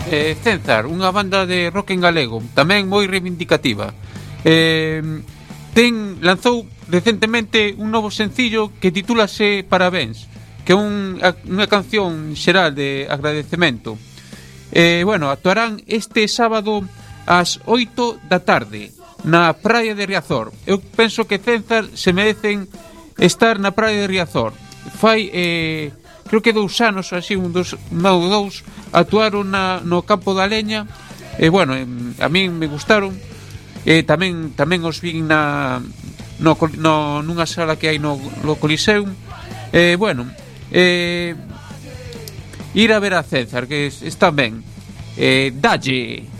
Cenzar, unha banda de rock en galego, tamén moi reivindicativa. Lanzou recentemente un novo sencillo que titúlase Parabéns, que é unha canción xeral de agradecemento. Bueno, actuarán este sábado ás 8 da tarde na praia de Riazor. Eu penso que Cenzar se merecen estar na praia de Riazor. Fai, creo que 2 anos ou así, dous actuaron no Campo da Leña. Bueno, a min me gustaron. Tamén os vin nunha sala que hai no Coliseum. Bueno, ir a ver a César, que está ben. Dalle.